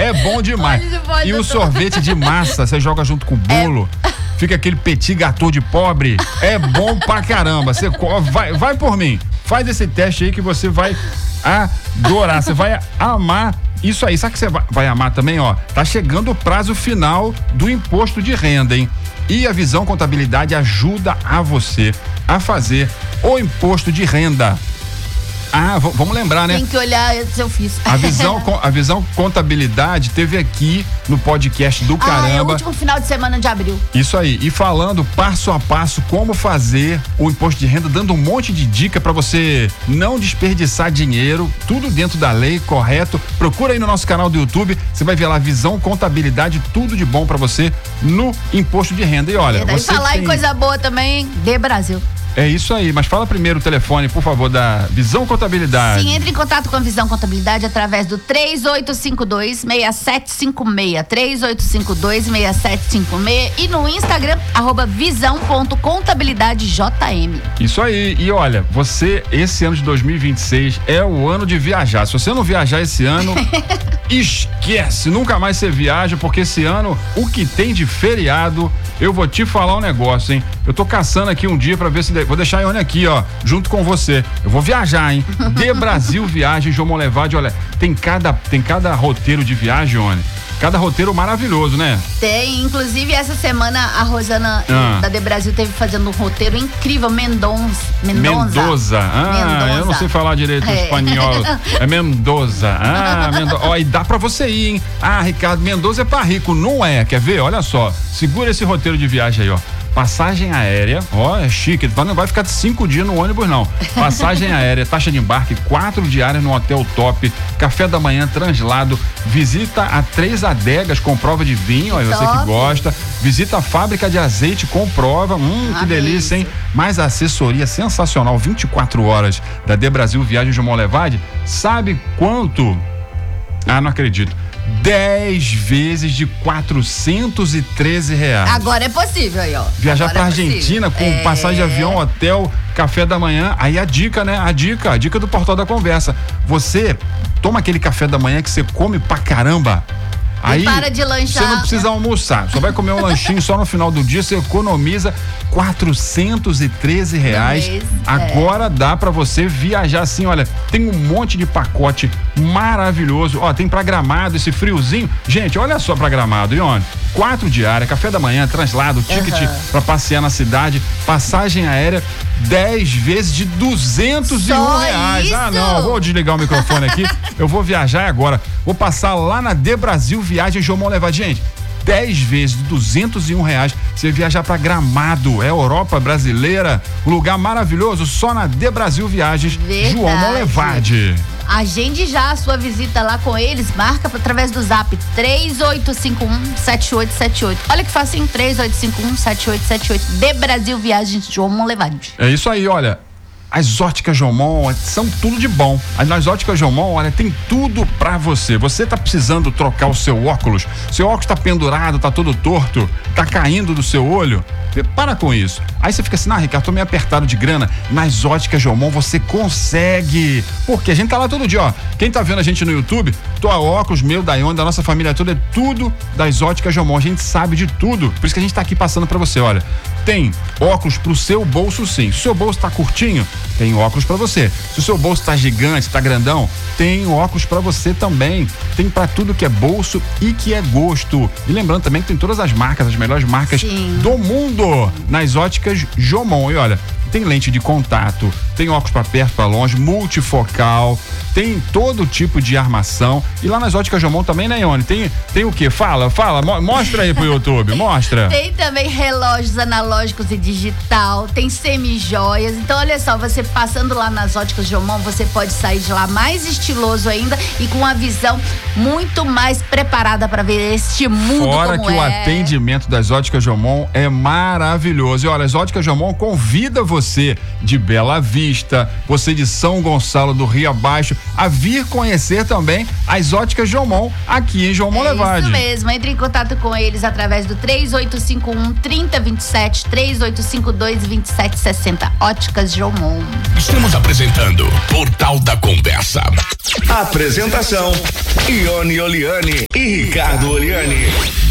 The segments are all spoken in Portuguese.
É bom demais. E o sorvete de massa, você joga junto com o bolo. Fica aquele petit gâteau de pobre. É bom pra caramba. Você vai por mim. Faz esse teste aí que você vai adorar. Você vai amar isso aí. Sabe que você vai amar também, ó? Tá chegando o prazo final do imposto de renda, hein? E a Visão Contabilidade ajuda a você a fazer o imposto de renda. Vamos lembrar, né? Tem que olhar se eu fiz. A Visão Contabilidade teve aqui no podcast do Caramba. É o último final de semana de abril. Isso aí. E falando passo a passo como fazer o imposto de renda, dando um monte de dica para você não desperdiçar dinheiro, tudo dentro da lei, correto. Procura aí no nosso canal do YouTube, você vai ver lá Visão Contabilidade, tudo de bom para você no imposto de renda. E olha, você falar em coisa boa também, de Brasil. É isso aí, mas fala primeiro o telefone, por favor, da Visão Contabilidade. Sim, entre em contato com a Visão Contabilidade através do 3852-6756, 3852-6756 e no Instagram, @visão.contabilidadejm. Isso aí, e olha, esse ano de 2026 é o ano de viajar. Se você não viajar esse ano, esquece, nunca mais você viaja, porque esse ano, o que tem de feriado, eu vou te falar um negócio, hein? Eu tô caçando aqui um dia pra ver se... Vou deixar a Ione aqui, ó, junto com você. Eu vou viajar, hein? De Brasil Viagens, João Monlevade, olha, tem cada roteiro de viagem, Ione. Cada roteiro maravilhoso, né? Tem, inclusive essa semana a Rosana da De Brasil teve fazendo um roteiro incrível, Mendoza. Mendoza. Eu não sei falar direito espanhol. É Mendoza. Ó, e dá pra você ir, hein? Ricardo, Mendoza é pra rico, não é? Quer ver? Olha só, segura esse roteiro de viagem aí, ó. Passagem aérea, ó, é chique, não vai ficar 5 dias no ônibus, não. Passagem aérea, taxa de embarque, 4 diárias no hotel top, café da manhã translado, visita a 3 adegas com prova de vinho, ó, você que gosta, visita a fábrica de azeite com prova, que delícia, hein? Mais assessoria sensacional, 24 horas da De Brasil Viagens de Monlevade, sabe quanto? Não acredito. 10 vezes de R$413. Agora é possível aí, ó. Viajar pra Argentina com passagem de avião, hotel, café da manhã. Aí a dica, né? A dica do Portal da Conversa. Você toma aquele café da manhã que você come pra caramba. Aí para de lanchar. Você não precisa almoçar, só vai comer um lanchinho só no final do dia, você economiza R$413. Agora dá pra você viajar assim, olha, tem um monte de pacote maravilhoso, ó, tem pra Gramado, esse friozinho, gente, olha só pra Gramado, Ione, 4 diárias, café da manhã, translado, ticket pra passear na cidade, passagem aérea, 10 vezes de R$201. Não, vou desligar o microfone aqui, eu vou viajar agora, vou passar lá na De Brasil Viagens João Monlevade, gente, 10 vezes de R$201, você viajar para Gramado, é Europa brasileira, um lugar maravilhoso, só na De Brasil Viagens. João Monlevade. Agende já a sua visita lá com eles, marca através do zap 3851-7878. Olha que facinho, 3851-7878, De Brasil Viagens João Monlevade. É isso aí, olha. As óticas Jomon são tudo de bom. Nas óticas Jomon, olha, tem tudo pra você. Você tá precisando trocar o seu óculos tá pendurado, tá todo torto, tá caindo do seu olho. Para com isso. Aí você fica assim, Ricardo, tô meio apertado de grana. Nas óticas Jomon você consegue. Porque a gente tá lá todo dia, ó. Quem tá vendo a gente no YouTube, óculos meu, da Ione, da nossa família toda, é tudo das óticas Jomon. A gente sabe de tudo. Por isso que a gente tá aqui passando pra você, olha. Tem óculos pro seu bolso, sim. Se o seu bolso tá curtinho, tem óculos pra você. Se o seu bolso tá gigante, tá grandão, tem óculos pra você também. Tem pra tudo que é bolso e que é gosto. E lembrando também que tem todas as marcas, as melhores marcas do mundo nas óticas Jomon. E olha, tem lente de contato, tem óculos para perto, para longe, multifocal, tem todo tipo de armação. E lá nas óticas Jomon também, né, Ione? Tem o quê? Fala, mostra aí pro YouTube, mostra. Tem também relógios analógicos e digital, tem semi-joias. Então, olha só, você passando lá nas óticas Jomon, você pode sair de lá mais estiloso ainda e com uma visão muito mais preparada para ver este mundo. Fora que o atendimento das óticas Jomon é maravilhoso. maravilhoso. E olha, as Óticas Jomon convida você de Bela Vista, você de São Gonçalo do Rio Abaixo, a vir conhecer também as Óticas Jomon aqui em João Monlevade. Isso mesmo, entre em contato com eles através do 3851-3027, 3852-2760. Óticas Jomon. Estamos apresentando Portal da Conversa. Apresentação: Ione Oliani e Ricardo Oliani.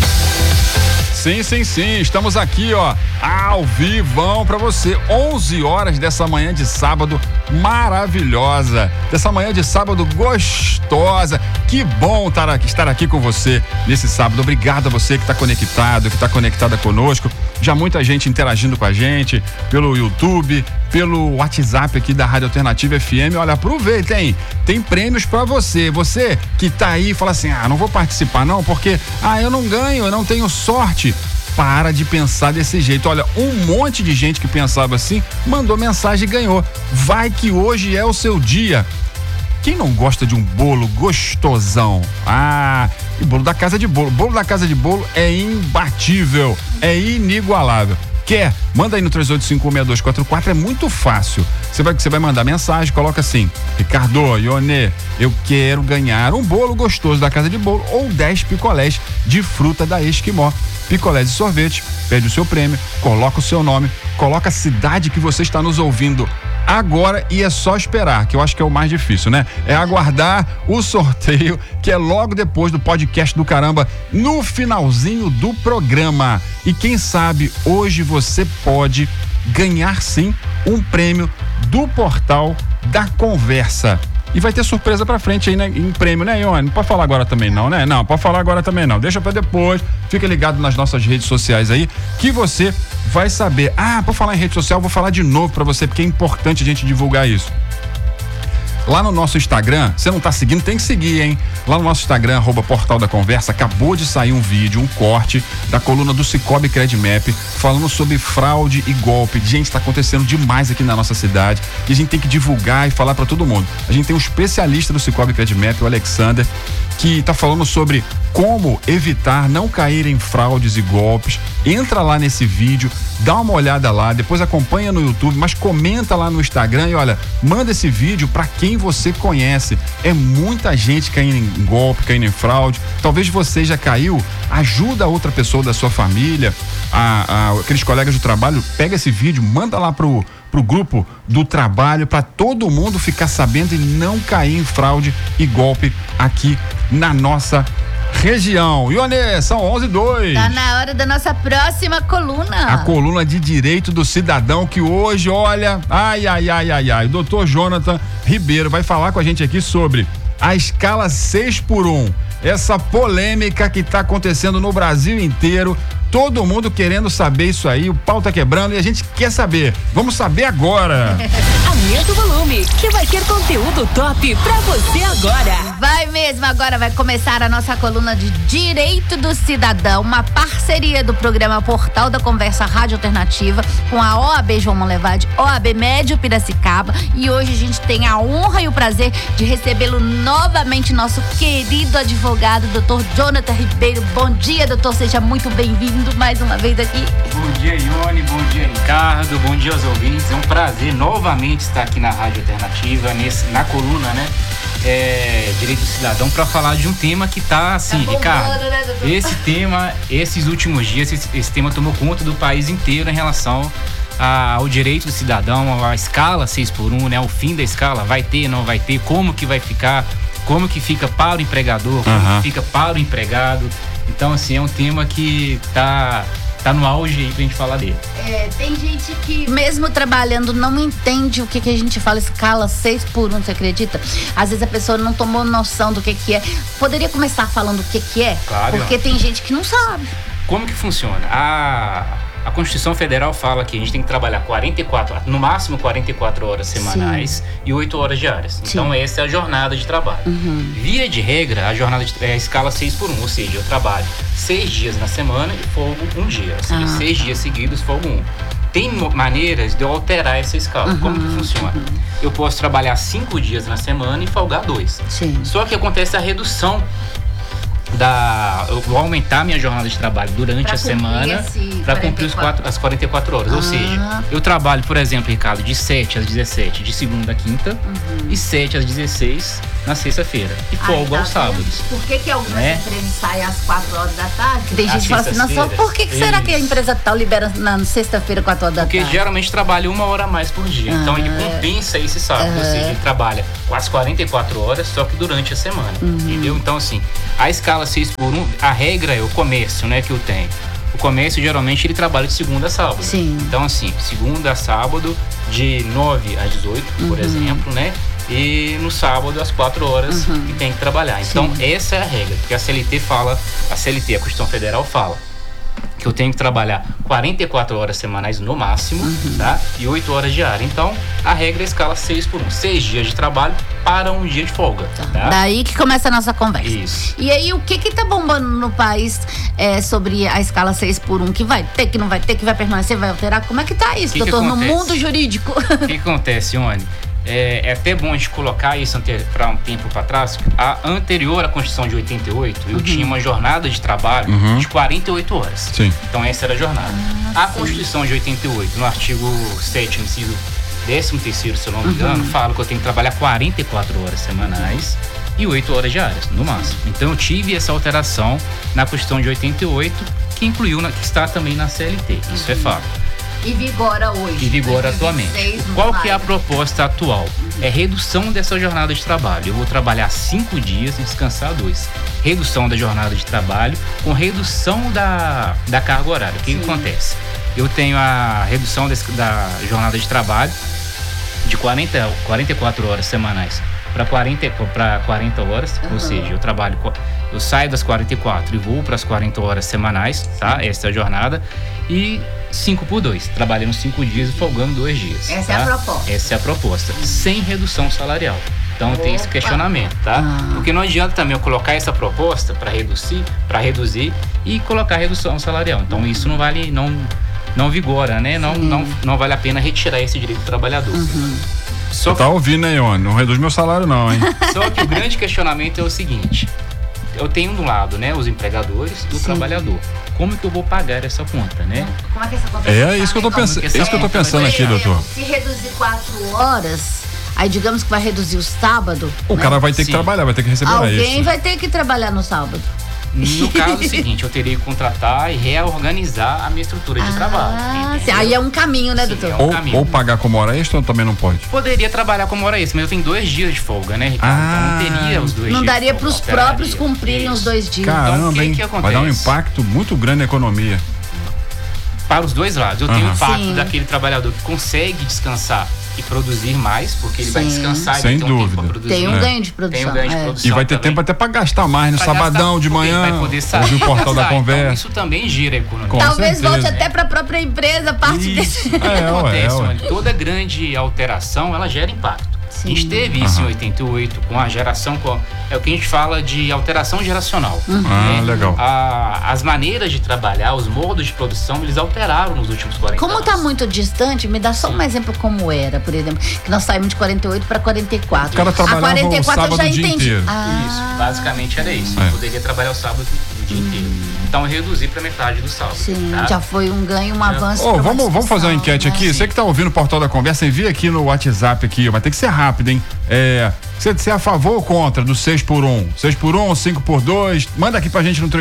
Sim, estamos aqui, ó, ao vivão pra você, 11 horas dessa manhã de sábado maravilhosa, dessa manhã de sábado gostosa. Que bom estar aqui com você nesse sábado. Obrigado a você que está conectado, que está conectada conosco. Já muita gente interagindo com a gente pelo YouTube, pelo WhatsApp aqui da Rádio Alternativa FM. Olha, aproveita, hein? Tem prêmios pra você. Você que tá aí e fala assim, não vou participar não, porque, eu não ganho, eu não tenho sorte. Para de pensar desse jeito. Olha, um monte de gente que pensava assim, mandou mensagem e ganhou. Vai que hoje é o seu dia. Quem não gosta de um bolo gostosão? E bolo da Casa de Bolo. Bolo da Casa de Bolo é imbatível, é inigualável. Quer? Manda aí no 38516244, é muito fácil. Você vai mandar mensagem, coloca assim: Ricardo, Ione, eu quero ganhar um bolo gostoso da Casa de Bolo ou 10 picolés de fruta da Esquimó. Picolés e sorvete, pede o seu prêmio, coloca o seu nome, coloca a cidade que você está nos ouvindo agora e é só esperar, que eu acho que é o mais difícil, né? É aguardar o sorteio, que é logo depois do podcast do Caramba, no finalzinho do programa. E quem sabe hoje você pode ganhar sim um prêmio do Portal da Conversa. E vai ter surpresa pra frente aí, né? Em prêmio, né, Ione? Não pode falar agora também não, né? Não, pode falar agora também não. Deixa pra depois. Fica ligado nas nossas redes sociais aí, que você vai saber. Por falar em rede social, vou falar de novo pra você, porque é importante a gente divulgar isso. Lá no nosso Instagram, você não tá seguindo, tem que seguir, hein? Lá no nosso Instagram, @Portal da Conversa, acabou de sair um vídeo, um corte da coluna do Sicoob Credmap, falando sobre fraude e golpe. Gente, tá acontecendo demais aqui na nossa cidade e a gente tem que divulgar e falar pra todo mundo. A gente tem um especialista do Sicoob Credmap, o Alexander, que tá falando sobre como evitar não cair em fraudes e golpes. Entra lá nesse vídeo, dá uma olhada lá, depois acompanha no YouTube, mas comenta lá no Instagram e olha, manda esse vídeo pra quem você conhece. É muita gente caindo em golpe, caindo em fraude. Talvez você já caiu, ajuda a outra pessoa da sua família, aqueles colegas do trabalho, pega esse vídeo, manda lá pro grupo do trabalho, para todo mundo ficar sabendo e não cair em fraude e golpe aqui na nossa região. Ione, são 11h02. Tá na hora da nossa próxima coluna. A coluna de Direito do Cidadão, que hoje, olha, o doutor Jonathan Ribeiro vai falar com a gente aqui sobre a escala 6x1. Essa polêmica que tá acontecendo no Brasil inteiro. Todo mundo querendo saber isso aí, o pau tá quebrando e a gente quer saber. Vamos saber agora. Aumenta o volume, que vai ter conteúdo top pra você agora. Vai mesmo, agora vai começar a nossa coluna de Direito do Cidadão, uma parceria do programa Portal da Conversa Rádio Alternativa com a OAB João Monlevade, OAB Médio Piracicaba, e hoje a gente tem a honra e o prazer de recebê-lo novamente, nosso querido advogado, doutor Jonathan Ribeiro. Bom dia, doutor, seja muito bem-vindo mais uma vez aqui. Bom dia, Ione, bom dia, Ricardo, bom dia aos ouvintes. É um prazer novamente estar aqui na Rádio Alternativa, na coluna, né? Direito do Cidadão, para falar de um tema que tá assim, bombando, Ricardo, né, esse tema, esses últimos dias, esse tema tomou conta do país inteiro em relação ao direito do cidadão, à escala 6x1, né? O fim da escala, vai ter, não vai ter, como que vai ficar, como que fica para o empregador, como que fica para o empregado. Então, assim, é um tema que tá no auge aí pra gente falar dele. Tem gente que, mesmo trabalhando, não entende o que a gente fala, escala 6x1, você acredita? Às vezes a pessoa não tomou noção do que é. Poderia começar falando o que é? Claro. Porque tem gente que não sabe. Como que funciona? A Constituição Federal fala que a gente tem que trabalhar no máximo 44 horas semanais. Sim. E 8 horas diárias. Sim. Então essa é a jornada de trabalho. Via de regra, a jornada é a escala 6x1, ou seja, eu trabalho 6 dias na semana e folgo um dia. Ou seja, 6 dias seguidos, folgo um. Tem maneiras de eu alterar essa escala. Como que funciona? Eu posso trabalhar 5 dias na semana e folgar 2. Sim. Só que acontece a redução eu vou aumentar minha jornada de trabalho durante a semana para cumprir as 44 horas. Ou seja, eu trabalho, por exemplo, Ricardo, de 7 às 17 de segunda a quinta e 7 às 16 na sexta-feira. E folgo aos sábados. Por que algumas empresas saem às 4 horas da tarde? Tem gente que fala assim, nossa, por que será que a empresa tal libera na sexta-feira, 4 horas da tarde? Porque geralmente trabalha 1 hora a mais por dia. Então ele compensa esse sábado. Ou seja, ele trabalha quase 44 horas, só que durante a semana. Entendeu? Então, assim, a escala 6x1, a regra é o comércio, né, que eu tenho. O comércio, geralmente, ele trabalha de segunda a sábado. Sim. Então, assim, segunda a sábado, de 9 às 18, por exemplo, né? E no sábado, às 4 horas, que tem que trabalhar. Então, essa é a regra. Porque a CLT, a Constituição Federal fala que eu tenho que trabalhar 44 horas semanais no máximo, tá? E 8 horas diárias. Então, a regra é a escala 6x1. 6 dias de trabalho para 1 dia de folga. Tá? Daí que começa a nossa conversa. Isso. E aí, o que tá bombando no país sobre a escala 6x1? Que vai ter, que não vai ter, que vai permanecer, vai alterar? Como é que tá isso, doutor, no mundo jurídico? O que acontece, Ione? É até bom a gente colocar isso para um tempo para trás. A anterior à Constituição de 88, eu tinha uma jornada de trabalho de 48 horas. Sim. Então essa era a jornada. A Constituição de 88, no artigo 7º, inciso 13º, se eu não me engano, fala que eu tenho que trabalhar 44 horas semanais e 8 horas diárias, no máximo. Então eu tive essa alteração na Constituição de 88, que incluiu, que está também na CLT. Isso é fato. E vigora hoje. E vigora atualmente. Qual que é a proposta atual? É redução dessa jornada de trabalho. Eu vou trabalhar 5 dias e descansar 2. Redução da jornada de trabalho com redução da carga horária. O que acontece? Eu tenho a redução da jornada de trabalho de 44 horas semanais para 40 horas, ou seja, eu saio das 44 e vou para as 40 horas semanais, tá? Essa é a jornada. E 5x2, trabalhando 5 dias e folgando 2 dias. Essa é a proposta. Essa é a proposta, sem redução salarial. Então tem esse questionamento, tá? Porque não adianta também eu colocar essa proposta para reduzir e colocar redução salarial. Então isso não vigora, né? Não vale a pena retirar esse direito do trabalhador. Você tá ouvindo, né, Ione? Não reduz meu salário não, hein? Só que o grande questionamento é o seguinte: eu tenho do lado, né, os empregadores e o trabalhador. Como que eu vou pagar essa conta, né? Como é que essa conta isso que eu tô pensando. É isso que eu tô pensando aqui, doutor. Se reduzir 4 horas, aí digamos que vai reduzir o sábado. O cara vai ter que trabalhar, vai ter que receber isso. Alguém vai ter que trabalhar no sábado. No caso é o seguinte, eu teria que contratar e reorganizar a minha estrutura de trabalho. Aí é um caminho, né, doutor? Ou pagar como hora extra ou também não pode? Poderia trabalhar como hora extra, mas eu tenho 2 dias de folga, né, Ricardo? Então não teria os 2 dias. Não daria para os próprios cumprirem os 2 dias. Caramba, então, o que acontece? Vai dar um impacto muito grande na economia. Para os dois lados. Eu tenho o impacto daquele trabalhador que consegue descansar e produzir mais, porque ele vai descansar e sem vai ter um dúvida. tempo para produzir. Tem um ganho de produção. Tem um ganho de produção. E vai ter tempo até para gastar mais no sabadão de manhã, vai poder sair, ouvir o Portal da Conversa. Então, isso também gira a economia. Com Talvez certeza. volte até para a própria empresa, parte desse. Acontece, toda grande alteração, ela gera impacto. A gente teve isso em 88, com a geração, é o que a gente fala de alteração geracional. Legal. As maneiras de trabalhar, os modos de produção, eles alteraram nos últimos 40 anos. Como está muito distante, me dá só um exemplo como era, por exemplo, que nós saímos de 48 para 44. O cara trabalhava a 44 o sábado eu já o dia entendi. inteiro. Isso, basicamente era isso. Eu poderia trabalhar o sábado o dia inteiro. Então eu reduzi para metade do sábado. Sim, tá? já foi um ganho, um avanço. Vamos fazer uma enquete aqui. Você que tá ouvindo o Portal da Conversa, envia aqui no WhatsApp aqui, mas tem que ser rápido, hein? Você é a favor ou contra do 6x1? 6x1 ou 5x2? Manda aqui pra gente no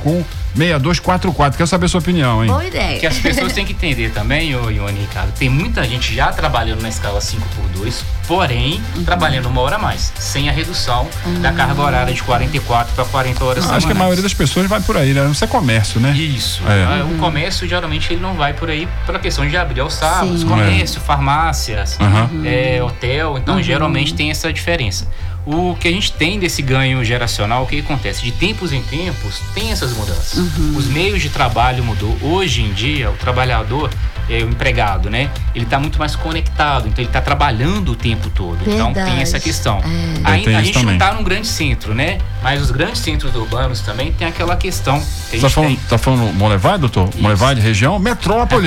3851-6244. Quero saber a sua opinião, hein? Boa ideia. Que as pessoas têm que entender também, Ione e Ricardo, tem muita gente já trabalhando na escala 5x2, porém, trabalhando 1 hora a mais, sem a redução da carga horária de 44 para 40 horas semanais. Acho que a maioria das pessoas vai por aí, né? Não sei comércio, né? Isso. O comércio, geralmente, ele não vai por aí pela questão de abrir aos sábados. Comércio, farmácias, hotel. Então, geralmente, tem essa diferença. O que a gente tem desse ganho geracional, o que acontece? De tempos em tempos, tem essas mudanças. Os meios de trabalho mudou. Hoje em dia, o trabalhador, o empregado, né? Ele tá muito mais conectado, então ele tá trabalhando o tempo todo. Verdade. Então tem essa questão. Tem A isso gente também. não tá num grande centro, né? Mas os grandes centros urbanos também tem aquela questão que a Tá gente falando, tem. tá falando Monlevade, doutor? Monlevade, região? Metrópole.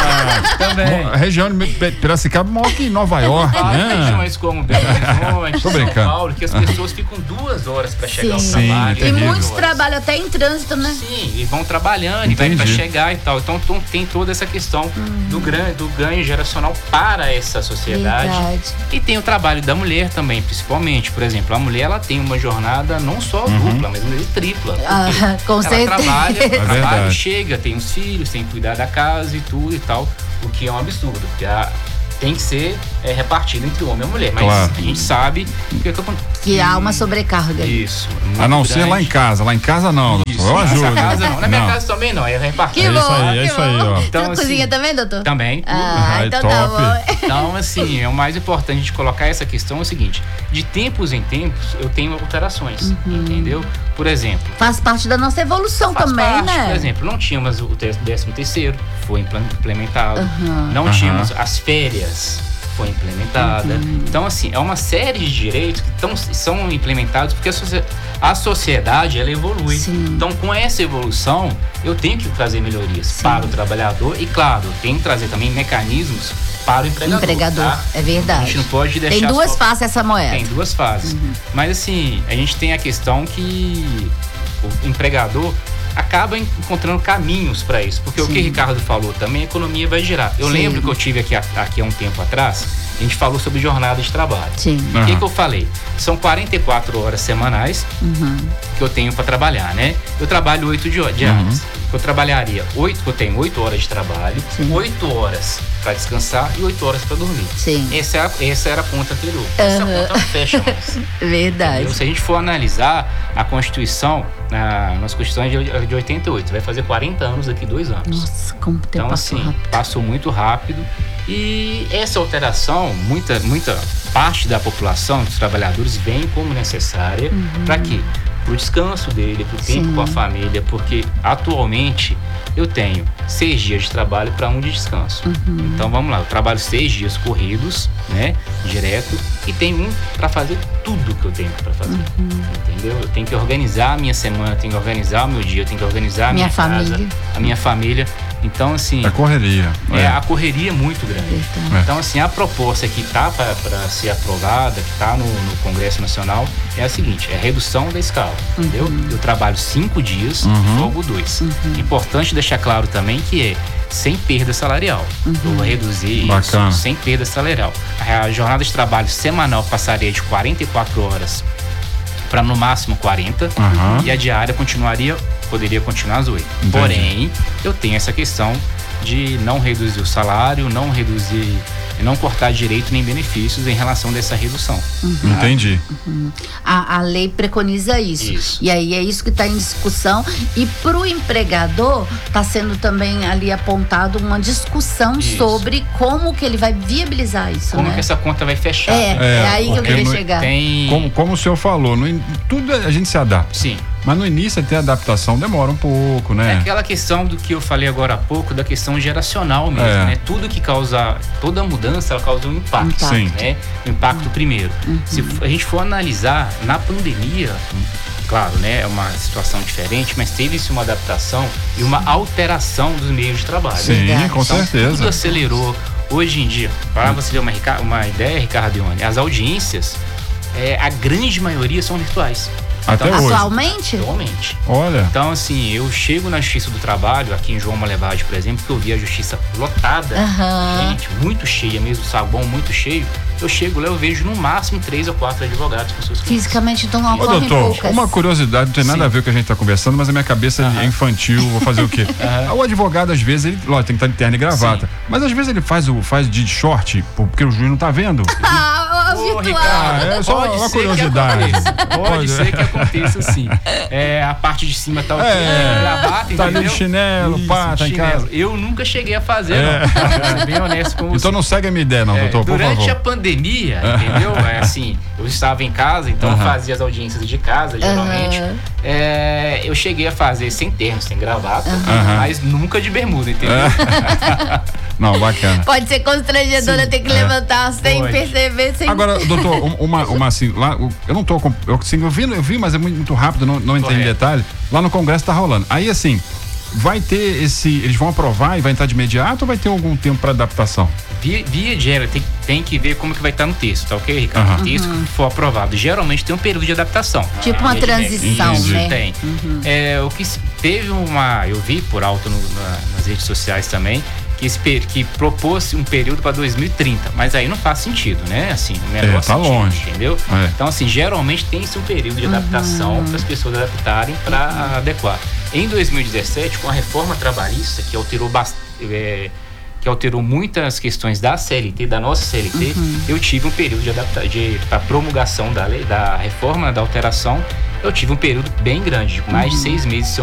Também. Região de Piracicaba maior que Nova York, Várias né? regiões como Belo Horizonte, Tô São brincando. Paulo, que as pessoas ficam 2 horas para chegar ao Sim. trabalho. Sim, E terrível. muitos trabalham até em trânsito, né? Sim, e vão trabalhando e vai para Entendi. chegar e tal. Então tem toda essa questão do ganho geracional para essa sociedade. Verdade. E tem o trabalho da mulher também, principalmente. Por exemplo, a mulher ela tem uma jornada não só dupla, mas mesmo tripla. Ah, Porque com ela certeza. trabalha, verdade. chega, tem os filhos, tem que cuidar da casa e tudo e tal. O que é um absurdo, porque tem que ser repartido entre o homem e a mulher. Mas Claro. a gente sabe o que acontece. Que há uma sobrecarga. Isso. A não muito ser lá grande. em casa. Lá em casa não, Isso, doutor. Eu na ajudo. sua casa não. Na minha casa também não, é repartido. Que É isso bom, aí, é que isso aí, bom. ó. Então, Você assim, cozinha também, doutor? Também. tudo. Ai, Então top. tá bom. Então, assim, o mais importante de colocar essa questão é o seguinte: de tempos em tempos eu tenho alterações, entendeu? Por exemplo, Faz parte da nossa evolução faz também, parte, né? por exemplo, não tínhamos o 13º, foi implementado. Não tínhamos as férias, foi implementada. Então, assim, é uma série de direitos que são implementados porque a sociedade, ela evolui. Sim. Então, com essa evolução, eu tenho que trazer melhorias para o trabalhador e, claro, eu tenho que trazer também mecanismos para o empregador. Tá? É verdade. A gente não pode deixar Tem duas só- faces essa moeda. Tem duas fases. Mas assim, a gente tem a questão que o empregador acaba encontrando caminhos para isso. Porque o que o Ricardo falou também, a economia vai girar. Eu Sim. lembro que eu tive aqui há um tempo atrás, a gente falou sobre jornada de trabalho. Sim. O que eu falei? São 44 horas semanais que eu tenho para trabalhar, né? Eu trabalho 8 diárias. Eu trabalharia 8, eu tenho 8 horas de trabalho, Sim. 8 horas para descansar e 8 horas para dormir. Sim. Essa era a conta anterior. Essa conta não fecha mais. Verdade. Entendeu? Se a gente for analisar a Constituição, a nossa Constituição é de 88, vai fazer 40 anos daqui 2 anos. Nossa, como o tempo Então, passou assim, rápido. passou muito rápido. E essa alteração, muita parte da população, dos trabalhadores, vem como necessária. Para quê? Para o descanso dele, para o tempo Sim. com a família, porque atualmente eu tenho 6 dias de trabalho para 1 de descanso. Então vamos lá, eu trabalho 6 dias corridos, né, direto, e tenho um para fazer tudo que eu tenho para fazer. Entendeu? Eu tenho que organizar a minha semana, eu tenho que organizar o meu dia, eu tenho que organizar a minha casa, família. a minha família. Então, assim, É correria. a correria é muito grande. Verdade. Então, assim, a proposta que está para ser aprovada, que está no Congresso Nacional, é a seguinte: é a redução da escala, entendeu? Eu trabalho 5 dias, folgo 2. Importante deixar claro também que é sem perda salarial. Eu vou reduzir Bacana. isso sem perda salarial. A jornada de trabalho semanal passaria de 44 horas para no máximo 40, e a diária poderia continuar às 8. Entendi. Porém, eu tenho essa questão de não reduzir o salário, não cortar direito nem benefícios em relação dessa redução. Entendi. A lei preconiza isso. Isso. E aí é isso que está em discussão. E para o empregador está sendo também ali apontado uma discussão Isso. sobre como que ele vai viabilizar isso, Como né? que essa conta vai fechar? É aí que eu porque queria não- chegar. Tem... Como o senhor falou, tudo a gente se adapta. Sim. Mas no início até a adaptação demora um pouco, É né? aquela questão do que eu falei agora há pouco, da questão geracional mesmo, É. né? Tudo que causa, toda mudança, ela causa um impacto, Sim. né? O impacto primeiro. Se a gente for analisar, na pandemia, claro, né? É uma situação diferente, mas teve-se uma adaptação e uma alteração dos meios de trabalho. Sim, Verdade. com Então, certeza. tudo acelerou. Hoje em dia, para você ter uma ideia, Ricardo e Ione, as audiências, a grande maioria são virtuais. Até Então, hoje. Atualmente? Atualmente. Olha, Então, assim, eu chego na Justiça do Trabalho, aqui em João Monlevade, por exemplo, que eu vi a Justiça lotada, gente, muito cheia mesmo, saguão muito cheio. Eu chego lá, eu vejo no máximo 3 ou 4 advogados com seus clientes. Fisicamente, então não ô ocorrem doutor, poucas. uma curiosidade, não tem nada Sim. a ver com o que a gente tá conversando, mas a minha cabeça é infantil, vou fazer o quê? O advogado, às vezes, ele, lógico, tem que estar de terno e gravata, mas às vezes ele faz de short, porque o juiz não tá vendo. virtual. Ricardo, é só pode uma ser que curiosidade. aconteça. Pode ser que aconteça, sim. A parte de cima tá o gravata, tá ali entendeu? de chinelo, pá, tá em chinelo. casa. Eu nunca cheguei a fazer, não. Vou ser bem honesto com você. Então não segue a minha ideia, não, doutor, por durante favor. a pandemia, entendeu? Assim, eu estava em casa, então eu fazia as audiências de casa, geralmente. Eu cheguei a fazer sem terno, sem gravata, mas nunca de bermuda, entendeu? Não, bacana. Pode ser constrangedora ter que levantar sem perceber, sem... Agora, doutor, uma assim, lá, eu não tô com, eu vi, mas é muito rápido, não entrei em detalhe. Lá no Congresso tá rolando. Aí, assim, vai ter eles vão aprovar e vai entrar de imediato ou vai ter algum tempo para adaptação? Via de regra, tem que ver como que vai estar no texto, tá ok, Ricardo? O texto que for aprovado, geralmente tem um período de adaptação. Tipo uma transição, né? Tem. O que teve eu vi por alto nas redes sociais também, que propôs um período para 2030, mas aí não faz sentido, né? Assim, o menor tá sentido, longe. entendeu? Então, assim, geralmente tem-se um período de adaptação para as pessoas adaptarem para adequar. Em 2017, com a reforma trabalhista, que alterou muitas questões da CLT, da nossa CLT, eu tive um período para promulgação da lei, da reforma, da alteração, eu tive um período bem grande, de mais de 6 meses,